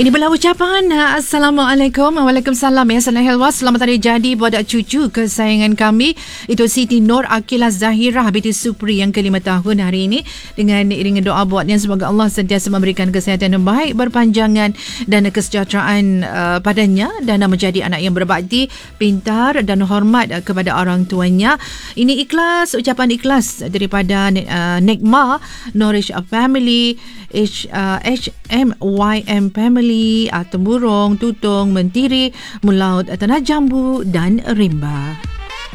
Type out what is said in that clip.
Ini belah ucapan Assalamualaikum. Waalaikumsalam ya. Salam helwa. Selamat hari jadi buat cucu kesayangan kami. Itu Siti Nur Akilah Zahirah binti Supri yang ke-5 tahun hari ini. Dengan iringan doa buatnya, semoga Allah sentiasa memberikan kesihatan yang baik, berpanjangan dan kesejahteraan padanya, dan menjadi anak yang berbakti, pintar dan hormat kepada orang tuanya. Ini ikhlas, ucapan ikhlas daripada Nekma Norish Family, HMYM Family, Temburong, Tutong, Mentiri, Mulaut, Tanah Jambu dan Rimba.